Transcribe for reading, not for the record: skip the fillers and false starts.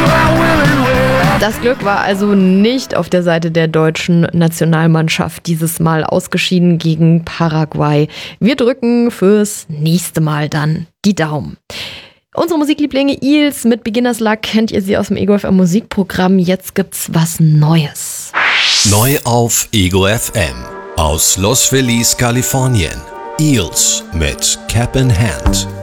Das Glück war also nicht auf der Seite der deutschen Nationalmannschaft, dieses Mal ausgeschieden gegen Paraguay. Wir drücken fürs nächste Mal dann die Daumen. Unsere Musiklieblinge Eels mit Beginners Luck kennt ihr sie aus dem Ego FM Musikprogramm. Jetzt gibt's was Neues. Neu auf Ego FM aus Los Feliz, Kalifornien. Eels mit Cap in Hand.